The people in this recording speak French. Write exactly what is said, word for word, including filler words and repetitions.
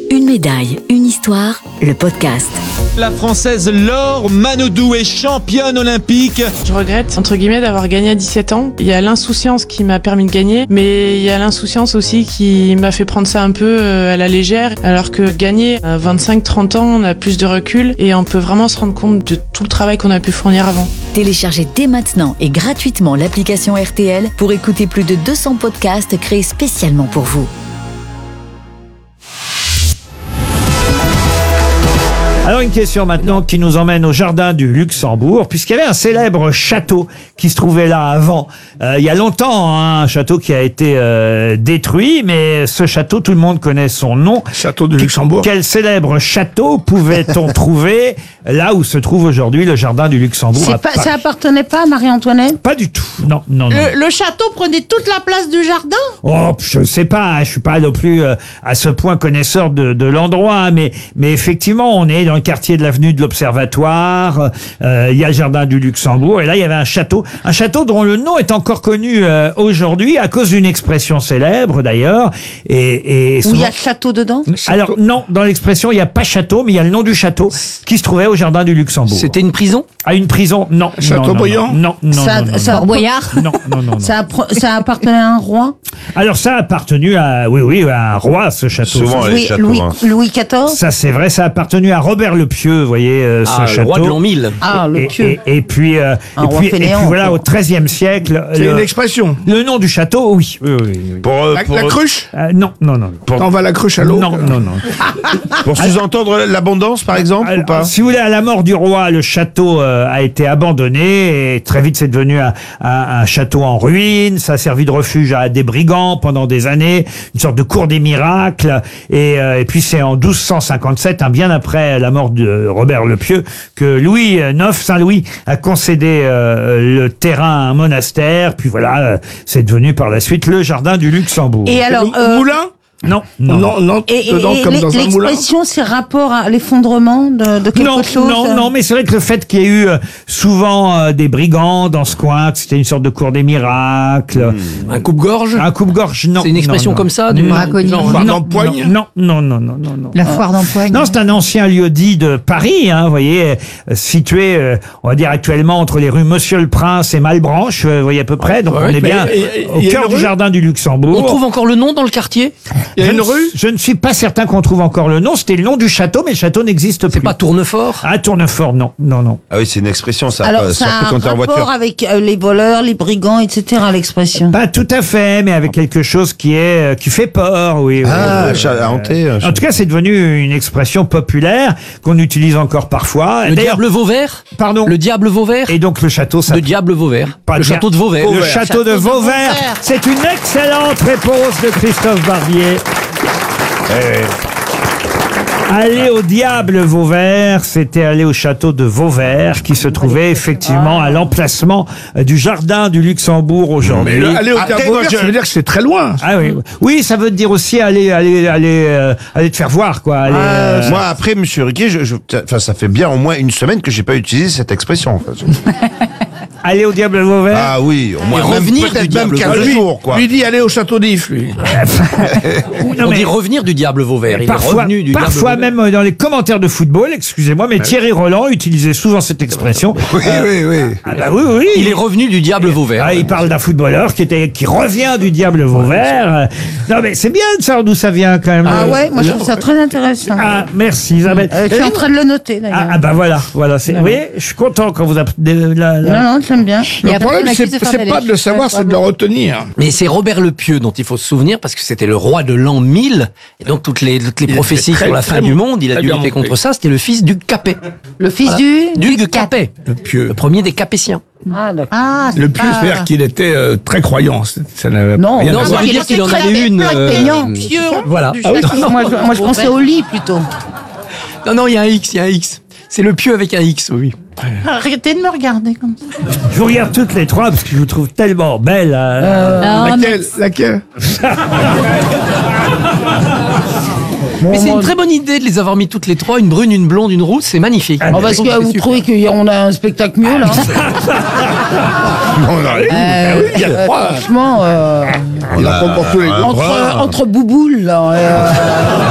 Une médaille, une histoire, le podcast. La Française Laure Manodou est championne olympique. Je regrette, entre guillemets, d'avoir gagné à dix-sept ans. Il y a l'insouciance qui m'a permis de gagner, mais il y a l'insouciance aussi qui m'a fait prendre ça un peu à la légère, alors que gagner à vingt-cinq trente ans, on a plus de recul et on peut vraiment se rendre compte de tout le travail qu'on a pu fournir avant. Téléchargez dès maintenant et gratuitement l'application R T L pour écouter plus de deux cents podcasts créés spécialement pour vous. Alors une question maintenant qui nous emmène au jardin du Luxembourg, puisqu'il y avait un célèbre château qui se trouvait là avant. Euh, il y a longtemps, hein, un château qui a été euh, détruit, mais ce château, tout le monde connaît son nom. Château de Luxembourg. Quel célèbre château pouvait-on trouver là où se trouve aujourd'hui le jardin du Luxembourg C'est à pas, Paris? ça appartenait pas à Marie-Antoinette? Pas du tout, non, non, non. Le, le château prenait toute la place du jardin? Oh, je sais pas, hein, je suis pas non plus euh, à ce point connaisseur de, de l'endroit, hein, mais, mais effectivement, on est dans le quartier de l'avenue de l'Observatoire, euh, il y a le jardin du Luxembourg, et là, il y avait un château, un château dont le nom est encore connu euh, aujourd'hui, à cause d'une expression célèbre, d'ailleurs, et... et Où il y a souvent- château dedans? Alors, non, dans l'expression, il n'y a pas château, mais il y a le nom du château qui se trouvait au jardin du Luxembourg. C'était une prison? À une prison? Non. Chateaubriand? Non, non, non. Ça- non, non, ça- non. Fort Boyard? Non, non, non, non. Ça, appre- ça appartenait à un roi? Alors, ça a appartenu à, oui, oui, à un roi, ce château. Souvent, les Louis, châteaux, Louis, hein. Louis quatorze? Ça, c'est vrai, ça a appartenu à Robert le Pieux, vous voyez, euh, ce Ah, château. le roi de l'an mille. Ah, le Et, pieux. et, et puis, euh, Un et, roi puis et fainéant, puis voilà, quoi. au treizième siècle, C'est le, une expression. le nom du château, oui. oui, oui, oui. Pour, euh, La, pour, la cruche? Euh, non, non, non. pour, On va la cruche à l'eau. Non, non, non. pour sous-entendre l'abondance, par exemple, Alors, ou pas? si vous voulez, à la mort du roi, le château euh, a été abandonné et très vite c'est devenu un, un- un château en ruine. Ça a servi de refuge à des brigands pendant des années, une sorte de cour des miracles. Et, euh, et puis c'est en douze cent cinquante-sept, hein, bien après la mort de Robert le Pieux, que Louis neuf, Saint-Louis, a concédé euh, le terrain à un monastère. Puis voilà, euh, c'est devenu par la suite le jardin du Luxembourg. Et alors, Le euh, moulin? Non, non, Non, non, et, et- dedans et comme l'e- dans un moulin. l'expression, c'est rapport à l'effondrement de, de quelque Non, chose? non, non, mais c'est vrai que le fait qu'il y ait eu euh, souvent euh, des brigands dans ce coin, que c'était une sorte de cour des miracles, Un coupe-gorge? un coupe-gorge, non. C'est une expression non, non. comme ça du Non, braconnier. non, Foire non, d'empoigne? non, non, non, non, non, non. La foire d'empoigne. Non, c'est un ancien lieu-dit de Paris, hein, vous voyez, euh, situé, euh, on va dire actuellement entre les rues Monsieur le Prince et Malebranche, euh, vous voyez à peu près, donc ouais, on est mais bien il y a- au il y a cœur une du rue jardin du Luxembourg. On trouve encore le nom dans le quartier? Il y a Je une ne- rue? Je ne suis pas certain qu'on trouve encore le nom, c'était le nom du château, mais le château n'existe plus. C'est pas Tournefort? Ah, Tournefort, non, non, non. Ah oui, c'est une expression, ça. Alors, euh, ça a surtout un quand t'es en rapport voiture. avec euh, les voleurs, les brigands, et cetera, l'expression. Pas tout à fait, mais avec quelque chose qui est euh, qui fait peur, oui. oui. Ah, chat hanté. euh, En tout cas, c'est devenu une expression populaire qu'on utilise encore parfois. Le D'ailleurs, diable Vauvert? pardon. Le diable Vauvert? Et donc le château, ça. Le diable Vauvert. Pas Le dia- château de Vauvert. Le château de Château de Vauvert. Vauvert. C'est une excellente réponse de Christophe Barbier. Aller au diable Vauvert, c'était aller au château de Vauvert, qui se trouvait effectivement à l'emplacement euh, du jardin du Luxembourg Mais aujourd'hui. le- aller au Ah, Théâtre moi, Vauvert, je- ça veut dire que c'est très loin. Ah oui, oui, ça veut dire aussi aller, aller, aller, euh, aller te faire voir, quoi. Aller, euh, Moi, après, monsieur Riquet, je, je- enfin, ça fait bien au moins une semaine que j'ai pas utilisé cette expression. en fait. aller au diable Vauvert. Ah oui, au moins Et même, revenir du peut-être même diable quinze Lui, jours, quoi. lui dit aller au château d'If, lui. Non, On mais dit revenir du diable Vauvert. Il est parfois, revenu du parfois diable Vauvert. même euh, dans les commentaires de football, excusez-moi, mais Thierry Roland utilisait souvent cette expression. Oui, oui, oui. Ah bah oui, oui. Il est revenu du diable Vauvert. Ah, il parle d'un footballeur qui était qui revient du diable Vauvert. Non mais c'est bien de savoir d'où ça vient quand même. Ah Euh, ouais, moi je trouve ça très intéressant. Ah, merci Isabelle. Euh, je suis en train de le noter d'ailleurs. Ah, ah bah voilà, voilà. C'est, vous voyez, je suis content quand vous apprenez la, la- Non, non, j'aime bien. Le problème, c'est c'est pas de le savoir, c'est de le retenir. Mais c'est Robert le Pieux dont il faut se souvenir parce que c'était le roi de l'an mille et donc toutes les, toutes les Il prophéties était très- sur la fin très du bon. monde, il a Très dû bien lutter montré. contre ça. C'était le fils du Capet. Le fils Voilà. du Duc Capet. Le pieux. Le premier des Capétiens. Ah, d'accord. Ah, Le c'est pieux, pas- c'est-à-dire qu'il était euh, très croyant. C'est- Ça n'avait Non, rien Non, à ça voir. veut dire qu'il en avait une. euh, Voilà. Ah oui, moi, je, moi, je pensais au lit plutôt. Non, non, il y a un X, il y a un X. C'est le Pieux avec un X, oui. Arrêtez de me regarder comme ça. Je vous regarde toutes les trois parce que je vous trouve tellement belle. euh. Laquelle, laquelle Mais c'est une très bonne idée de les avoir mis toutes les trois, une brune, une blonde, une rousse, c'est magnifique. Oh, parce que vous trouvez qu'on a un spectacle mieux là? On arrive. Euh, Il y a euh, trois. franchement, euh, Il en prend pour tous les goûts. entre, entre bouboules là. euh,